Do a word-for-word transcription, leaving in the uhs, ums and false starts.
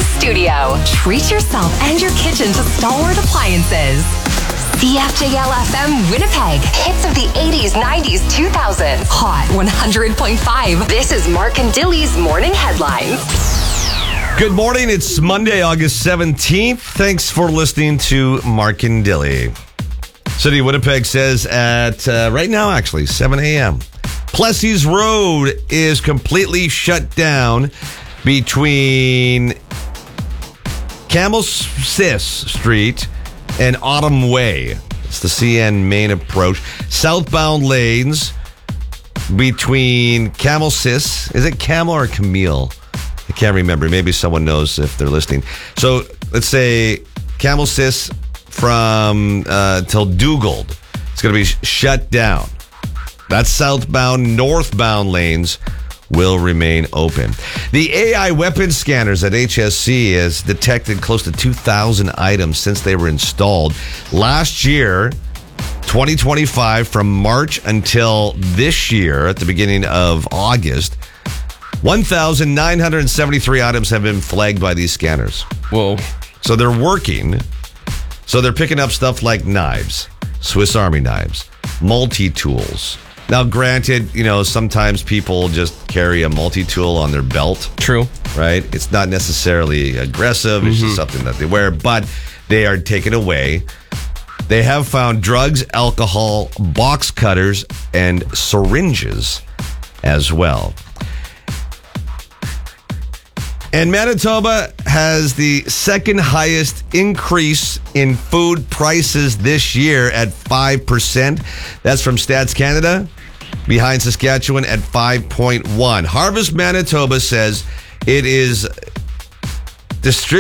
studio. Treat yourself and your kitchen to Stalwart Appliances. C F J L F M Winnipeg. Hits of the eighties, nineties, two thousands. Hot one hundred point five. This is Mark and Dilly's Morning Headlines. Good morning. It's Monday, August seventeenth. Thanks for listening to Mark and Dilly. City of Winnipeg says at, uh, right now actually, seven a.m., Plessis Road is completely shut down between Camel-Sis Street and Autumn Way. It's the C N main approach. Southbound lanes between Camel-Sis. Is it Camel or Camille? I can't remember. Maybe someone knows if they're listening. So let's say Camel-Sis from uh, till Dugald. It's going to be sh- shut down. That's southbound. Northbound lanes will remain open. The A I weapon scanners at H S C has detected close to two thousand items since they were installed. Last year, twenty twenty-five, from March until this year, at the beginning of August, one thousand nine hundred seventy-three items have been flagged by these scanners. Whoa. So they're working. So they're picking up stuff like knives, Swiss Army knives, multi-tools. Now, granted, you know, sometimes people just carry a multi-tool on their belt. True. Right? It's not necessarily aggressive. Mm-hmm. It's just something that they wear. But they are taken away. They have found drugs, alcohol, box cutters, and syringes as well. And Manitoba has the second highest increase in food prices this year at five percent. That's from Stats Canada, behind Saskatchewan at five point one. Harvest Manitoba says it is distributed